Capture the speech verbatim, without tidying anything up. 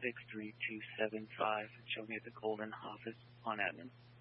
six three two seven five. Show me at the Golden Office on Admin.